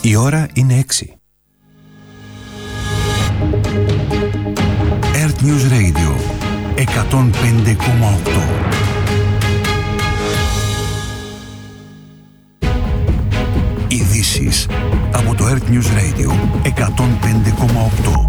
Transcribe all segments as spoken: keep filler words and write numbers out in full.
Η ώρα είναι έξι. Earth News Radio εκατόν πέντε κόμμα οκτώ. Ειδήσεις από το Earth News Radio εκατόν πέντε κόμμα οκτώ.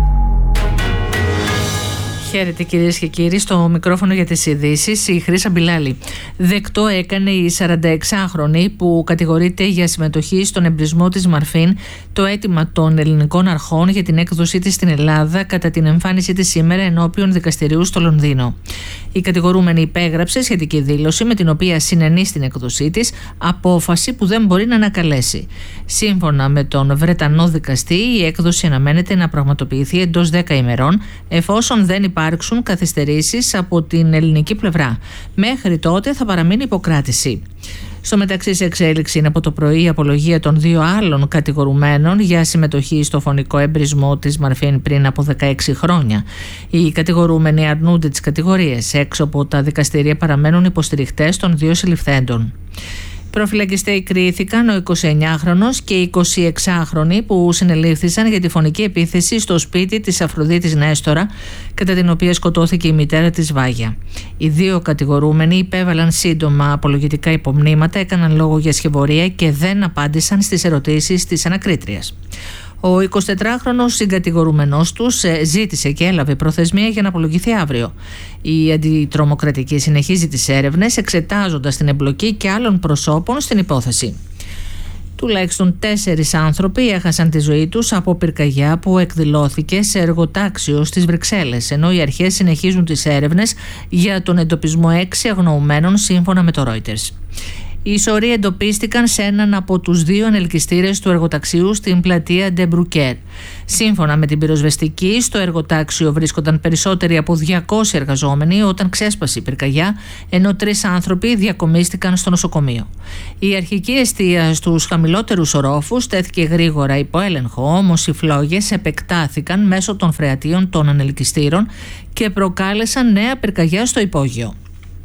Χαίρετε κυρίες και κύριοι, στο μικρόφωνο για τις ειδήσεις η Χρύσα Μπιλάλη. Δεκτό έκανε η σαρανταεξάχρονη που κατηγορείται για συμμετοχή στον εμπρισμό της Μαρφίν το αίτημα των ελληνικών αρχών για την έκδοσή της στην Ελλάδα κατά την εμφάνισή της σήμερα ενώπιον δικαστηρίου στο Λονδίνο. Η κατηγορούμενη υπέγραψε σχετική δήλωση με την οποία συνενεί στην έκδοσή της, απόφαση που δεν μπορεί να ανακαλέσει. Σύμφωνα με τον Βρετανό δικαστή, η έκδοση αναμένεται να πραγματοποιηθεί εντός δέκα ημερών, εφόσον δεν υπάρξουν καθυστερήσεις από την ελληνική πλευρά. Μέχρι τότε θα παραμείνει υποκράτηση. Στο μεταξύ, σε εξέλιξη είναι από το πρωί η απολογία των δύο άλλων κατηγορουμένων για συμμετοχή στο φωνικό εμπρισμό της Μαρφίν πριν από δεκαέξι χρόνια. Οι κατηγορούμενοι αρνούνται τις κατηγορίες. Έξω από τα δικαστήρια παραμένουν υποστηριχτές των δύο συλληφθέντων. Προφυλακιστέοι κρίθηκαν ο εικοσιεννιάχρονος και η εικοσιεξάχρονη που συνελήφθησαν για τη φωνική επίθεση στο σπίτι της Αφροδίτης Νέστορα, κατά την οποία σκοτώθηκε η μητέρα της Βάγια. Οι δύο κατηγορούμενοι υπέβαλαν σύντομα απολογητικά υπομνήματα, έκαναν λόγο για σχευωρία και δεν απάντησαν στις ερωτήσεις της ανακρίτριας. Ο εικοσιτετράχρονος συγκατηγορούμενός τους ζήτησε και έλαβε προθεσμία για να απολογηθεί αύριο. Η αντιτρομοκρατική συνεχίζει τις έρευνες, εξετάζοντας την εμπλοκή και άλλων προσώπων στην υπόθεση. Τουλάχιστον τέσσερις άνθρωποι έχασαν τη ζωή τους από πυρκαγιά που εκδηλώθηκε σε εργοτάξιο στις Βρυξέλλες, ενώ οι αρχές συνεχίζουν τις έρευνες για τον εντοπισμό έξι αγνοουμένων σύμφωνα με το Reuters. Οι σωροί εντοπίστηκαν σε έναν από τους δύο ανελκυστήρες του εργοταξίου στην πλατεία Ντεμπρουκέρ. Σύμφωνα με την πυροσβεστική, στο εργοτάξιο βρίσκονταν περισσότεροι από διακόσιοι εργαζόμενοι όταν ξέσπασε η πυρκαγιά, ενώ τρεις άνθρωποι διακομίστηκαν στο νοσοκομείο. Η αρχική εστία στους χαμηλότερους ορόφους τέθηκε γρήγορα υπό έλεγχο, όμως οι φλόγες επεκτάθηκαν μέσω των φρεατίων των ανελκυστήρων και προκάλεσαν νέα πυρκαγιά στο υπόγειο.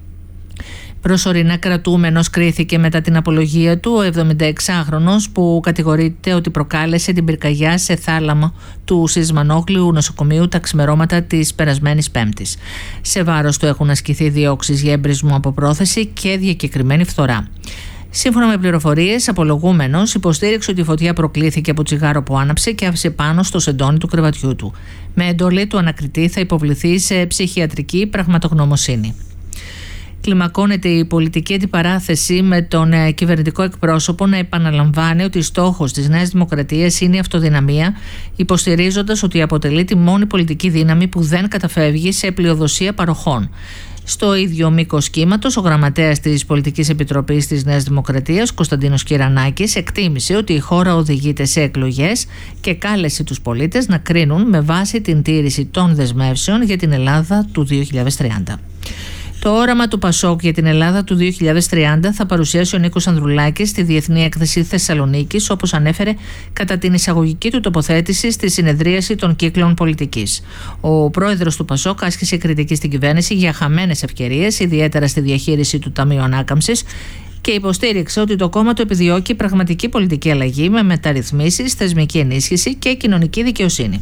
Προσωρινά κρατούμενος κρίθηκε μετά την απολογία του ο εβδομηνταεξάχρονος που κατηγορείται ότι προκάλεσε την πυρκαγιά σε θάλαμο του Σισμανόκλειου νοσοκομείου τα ξημερώματα της περασμένης Πέμπτης. Σε βάρος του έχουν ασκηθεί διώξεις για εμπρισμό από πρόθεση και διακεκριμένη φθορά. Σύμφωνα με πληροφορίες, απολογούμενος υποστήριξε ότι η φωτιά προκλήθηκε από τσιγάρο που άναψε και άφησε πάνω στο σεντόνι του κρεβατιού του. Με εντολή του ανακριτή θα υποβληθεί σε ψυχιατρική πραγματογνωμοσύνη. Κλιμακώνεται η πολιτική αντιπαράθεση με τον κυβερνητικό εκπρόσωπο να επαναλαμβάνει ότι στόχος της Νέας Δημοκρατίας είναι η αυτοδυναμία, υποστηρίζοντας ότι αποτελεί τη μόνη πολιτική δύναμη που δεν καταφεύγει σε πλειοδοσία παροχών. Στο ίδιο μήκος κύματος, ο γραμματέας της Πολιτικής Επιτροπής της Νέας Δημοκρατίας, Κωνσταντίνος Κυρανάκης, εκτίμησε ότι η χώρα οδηγείται σε εκλογές και κάλεσε τους πολίτες να κρίνουν με βάση την τήρηση των δεσμεύσεων για την Ελλάδα του δύο χιλιάδες τριάντα. Το όραμα του Πασόκ για την Ελλάδα του δύο χιλιάδες τριάντα θα παρουσιάσει ο Νίκος Ανδρουλάκης στη Διεθνή Έκθεση Θεσσαλονίκης, όπως ανέφερε κατά την εισαγωγική του τοποθέτηση στη συνεδρίαση των κύκλων πολιτικής. Ο πρόεδρος του Πασόκ άσκησε κριτική στην κυβέρνηση για χαμένες ευκαιρίες, ιδιαίτερα στη διαχείριση του Ταμείου Ανάκαμψης, και υποστήριξε ότι το κόμμα του επιδιώκει πραγματική πολιτική αλλαγή με μεταρρυθμίσεις, θεσμική ενίσχυση και κοινωνική δικαιοσύνη.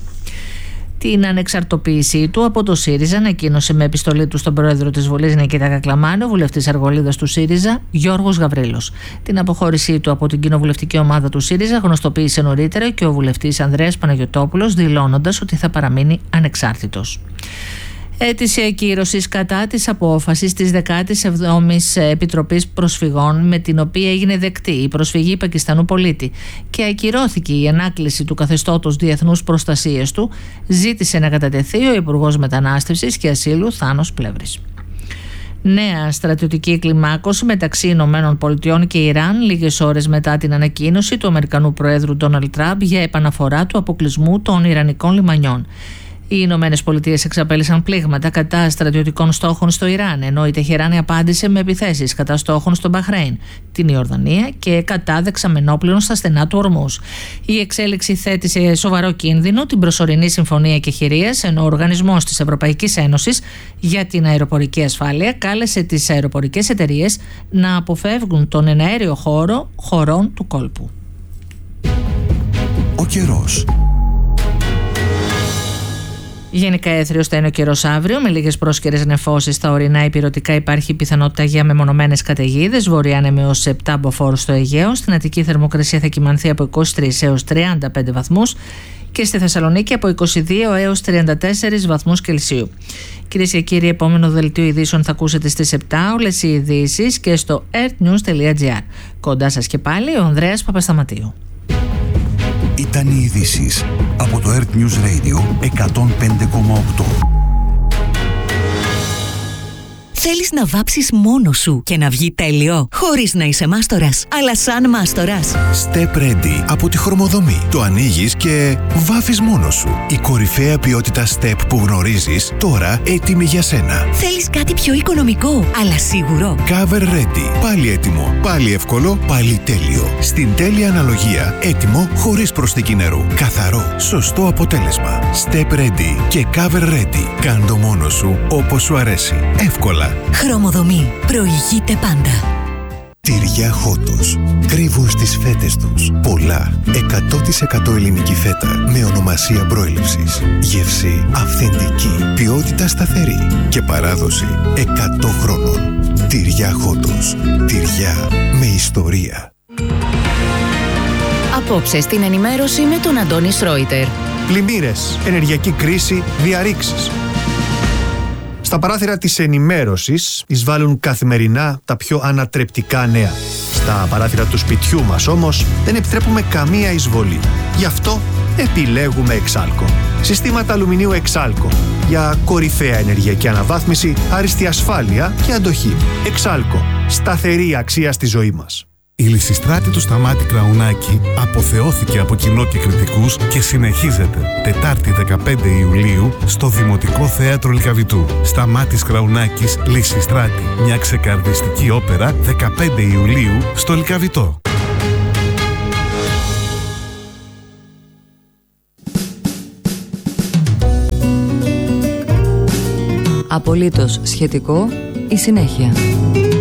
Την ανεξαρτοποίησή του από το ΣΥΡΙΖΑ ανακοίνωσε με επιστολή του στον πρόεδρο της Βουλής Νικήτα Κακλαμάνη ο βουλευτής Αργολίδας του ΣΥΡΙΖΑ Γιώργος Γαβρίλος. Την αποχώρησή του από την κοινοβουλευτική ομάδα του ΣΥΡΙΖΑ γνωστοποίησε νωρίτερα και ο βουλευτής Ανδρέας Παναγιωτόπουλος, δηλώνοντας ότι θα παραμείνει ανεξάρτητος. Αίτηση ακύρωσης κατά της απόφασης της δεκάτη εβδόμη Επιτροπής Προσφυγών, με την οποία έγινε δεκτή η προσφυγή Πακιστανού πολίτη και ακυρώθηκε η ανάκληση του καθεστώτος διεθνούς προστασίας του, ζήτησε να κατατεθεί ο Υπουργός Μετανάστευσης και Ασύλου Θάνος Πλεύρης. Νέα στρατιωτική κλιμάκωση μεταξύ Ηνωμένων Πολιτειών και Ιράν, λίγες ώρες μετά την ανακοίνωση του Αμερικανού Προέδρου Ντόναλντ Τραμπ για επαναφορά του αποκλεισμού των Ιρανικών λιμανιών. Οι Ηνωμένες Πολιτείες εξαπέλυσαν πλήγματα κατά στρατιωτικών στόχων στο Ιράν, ενώ η Τεχεράνη απάντησε με επιθέσεις κατά στόχων στο Μπαχρέιν, την Ιορδανία και κατά δεξαμενόπλων στα στενά του Ορμούς. Η εξέλιξη θέτει σε σοβαρό κίνδυνο την προσωρινή συμφωνία κεχηρίας, ενώ ο Οργανισμός της Ευρωπαϊκής Ένωσης για την Αεροπορική Ασφάλεια κάλεσε τις αεροπορικές εταιρείες να αποφεύγουν τον εναέριο χώρο χωρών του κόλπου. Ο καιρός. Γενικά έθριος θα είναι ο καιρός αύριο, με λίγες πρόσκαιρες νεφώσεις στα ορεινά υπηρετικά. Υπάρχει πιθανότητα για μεμονωμένες καταιγίδες. Βορειάνεμοι έως επτά μποφόρ στο Αιγαίο. Στην Αττική θερμοκρασία θα κυμανθεί από είκοσι τρεις έως τριάντα πέντε βαθμούς και στη Θεσσαλονίκη από είκοσι δύο έως τριάντα τέσσερις βαθμούς Κελσίου. Κυρίες και κύριοι, επόμενο δελτίο ειδήσεων θα ακούσετε στις επτά. Όλες οι ειδήσεις και στο earthnews τελεία gr. Κοντά σας και πάλι ο Ανδρέας Παπασταματίου. Ήταν οι ειδήσεις από το Earth News Radio εκατόν πέντε κόμμα οκτώ. Θέλεις να βάψεις μόνος σου και να βγει τέλειο, χωρίς να είσαι μάστορας, αλλά σαν μάστορας? Step Ready από τη Χρωμοδομή. Το ανοίγεις και βάφεις μόνος σου. Η κορυφαία ποιότητα Step που γνωρίζεις, τώρα έτοιμη για σένα. Θέλεις κάτι πιο οικονομικό, αλλά σίγουρο? Cover Ready. Πάλι έτοιμο, πάλι εύκολο, πάλι τέλειο. Στην τέλεια αναλογία, έτοιμο χωρίς προσθήκη νερού. Καθαρό, σωστό αποτέλεσμα. Step Ready και Cover Ready. Κάν το μόνος σου όπως σου αρέσει. Εύκολα. Χρωμοδομή. Προηγείται πάντα. Τυριά Χότος. Κρύβουν στις φέτες τους πολλά. εκατό τοις εκατό ελληνική φέτα με ονομασία προέλευσης. Γεύση αυθεντική. Ποιότητα σταθερή. Και παράδοση εκατό χρόνων. Τυριά Χότος. Τυριά με ιστορία. Απόψε στην ενημέρωση με τον Αντώνη Σρόιτερ. Πλημμύρες, ενεργειακή κρίση, διαρρήξεις. Στα παράθυρα της ενημέρωσης εισβάλλουν καθημερινά τα πιο ανατρεπτικά νέα. Στα παράθυρα του σπιτιού μας όμως δεν επιτρέπουμε καμία εισβολή. Γι' αυτό επιλέγουμε Εξάλκο. Συστήματα αλουμινίου Εξάλκο για κορυφαία ενεργειακή αναβάθμιση, άριστη ασφάλεια και αντοχή. Εξάλκο. Σταθερή αξία στη ζωή μας. Η Λυσιστράτη του Σταμάτη Κραουνάκη αποθεώθηκε από κοινό και κριτικούς και συνεχίζεται Τετάρτη δεκαπέντε Ιουλίου στο Δημοτικό Θέατρο Λυκαβητού. Σταμάτης Κραουνάκης, Λυσιστράτη. Μια ξεκαρδιστική όπερα δεκαπέντε Ιουλίου στο Λυκαβητό. Απολύτως σχετικό, η συνέχεια.